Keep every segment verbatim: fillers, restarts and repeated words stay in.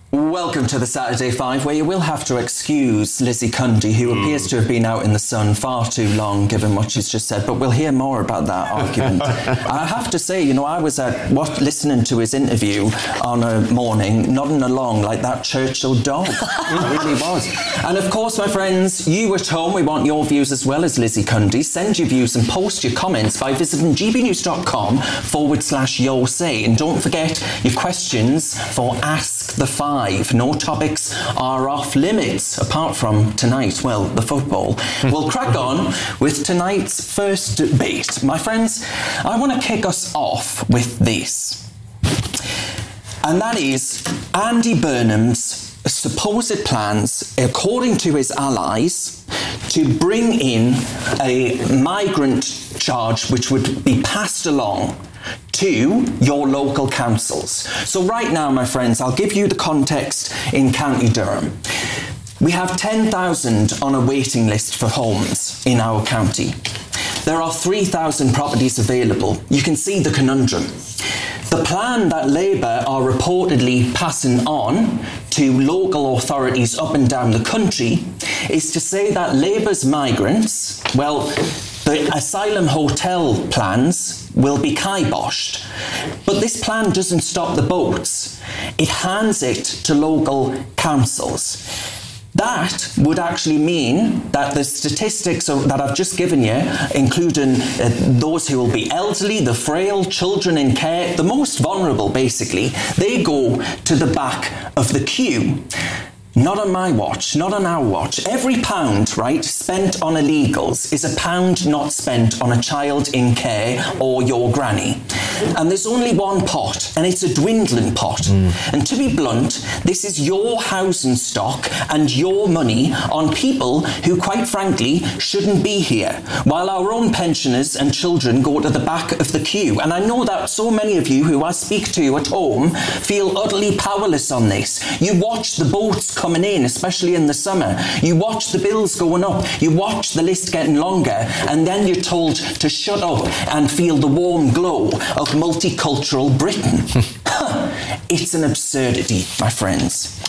Welcome to the Saturday Five, where you will have to excuse Lizzie Cundy, who mm. appears to have been out in the sun far too long, given what she's just said, but we'll hear more about that argument. I have to say, you know, I was at what, listening to his interview on a morning, nodding along like that Churchill dog. It really was. And of course, my friends, you at home, we want your views as well as Lizzie Cundy. Send your views and post your comments by visiting gbnews.com forward slash your say. And don't forget your questions for Ask the Five. No topics are off limits, apart from tonight, well, the football. We'll crack on with tonight's first debate. My friends, I want to kick us off with this. And that is Andy Burnham's supposed plans, according to his allies, to bring in a migrant charge which would be passed along to your local councils. So right now, my friends, I'll give you the context in County Durham. We have ten thousand on a waiting list for homes in our county. There are three thousand properties available. You can see the conundrum. The plan that Labour are reportedly passing on to local authorities up and down the country is to say that Labour's migrants, well, the asylum hotel plans will be kiboshed. But this plan doesn't stop the boats. It hands it to local councils. That would actually mean that the statistics that I've just given you, including uh, those who will be elderly, the frail, children in care, the most vulnerable basically, they go to the back of the queue. Not on my watch, not on our watch. Every pound, right, spent on illegals is a pound not spent on a child in care or your granny. And there's only one pot, and it's a dwindling pot. Mm. And to be blunt, this is your housing stock and your money on people who, quite frankly, shouldn't be here, while our own pensioners and children go to the back of the queue. And I know that so many of you who I speak to at home feel utterly powerless on this. You watch the boats come coming in, especially in the summer. You watch the bills going up, you watch the list getting longer, and then you're told to shut up and feel the warm glow of multicultural Britain. It's an absurdity, my friends.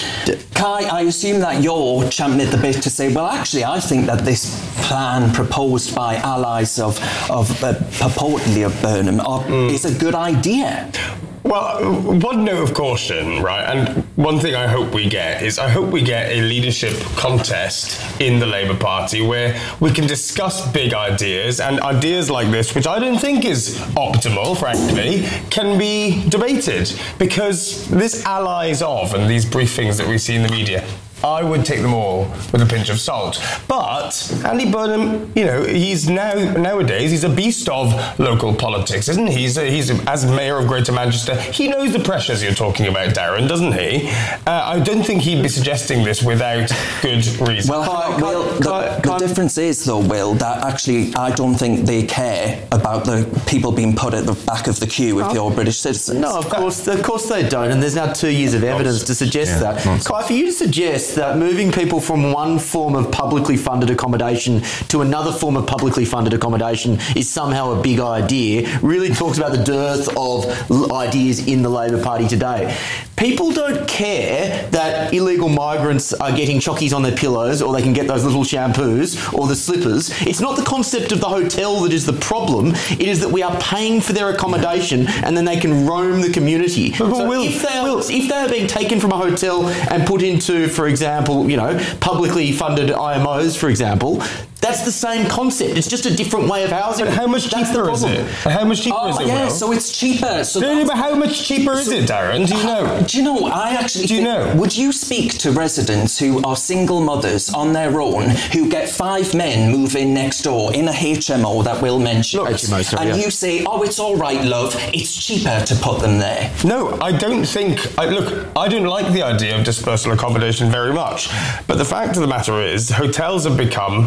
Kai, I assume that you're champing at the bit to say, well, actually, I think that this plan proposed by allies of, of uh, purportedly of Burnham are, mm. is a good idea. Well, one note of caution, right, and one thing I hope we get is I hope we get a leadership contest in the Labour Party where we can discuss big ideas, and ideas like this, which I don't think is optimal, frankly, can be debated, because this allies of, and these briefings that we see in the media, I would take them all with a pinch of salt. But Andy Burnham, you know, he's now nowadays he's a beast of local politics, isn't he? He's, a, he's a, as mayor of Greater Manchester, he knows the pressures you're talking about, Darren, doesn't he? Uh, I don't think he'd be suggesting this without good reason. Well, Kai, Will, the, Kai, the Kai, difference is, though, Will, that actually I don't think they care about the people being put at the back of the queue if oh. you're British citizens. No, of course, of course they don't, and there's now two years of evidence to suggest yeah, that. Nonsense. Kai, for you to suggest that moving people from one form of publicly funded accommodation to another form of publicly funded accommodation is somehow a big idea really talks about the dearth of ideas in the Labor Party today. People don't care that illegal migrants are getting chockies on their pillows, or they can get those little shampoos or the slippers. It's not the concept of the hotel that is the problem. It is that we are paying for their accommodation and then they can roam the community. But, but so Will, if, they are, Will. if they are being taken from a hotel and put into, for example, you know, publicly funded I M Os, for example, that's the same concept. It's just a different way of housing. But how much that's cheaper is it? How much cheaper oh, is it? Yeah, Will? so it's cheaper. So no, no, but how much cheaper is so, it, Darren? Do you know? Do you know? I actually. Do you think, know? Would you speak to residents who are single mothers on their own who get five men move in next door in a H M O that Will mention, Look, H M O, sorry, and yeah. you say, "Oh, it's all right, love. It's cheaper to put them there." No, I don't think. I, look, I don't like the idea of dispersal accommodation very much, but the fact of the matter is, hotels have become a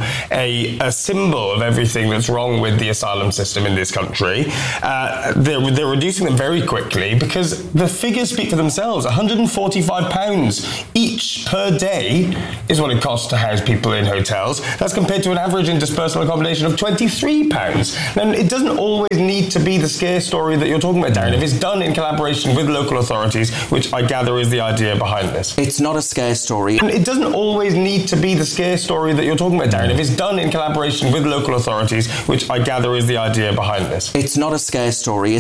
a, a symbol of everything that's wrong with the asylum system in this country. Uh, they're, they're reducing them very quickly because the figures speak for themselves. one hundred forty-five pounds each per day is what it costs to house people in hotels. That's compared to an average in dispersal accommodation of twenty-three pounds. Now, it doesn't always need to be the scare story that you're talking about, Darren. If it's done in collaboration with local authorities, which I gather is the idea behind this. It's not a scare story. And it doesn't always need to be the scare story that you're talking about, Darren. If it's done in collaboration with local authorities, which I gather is the idea behind this. It's not a scare story.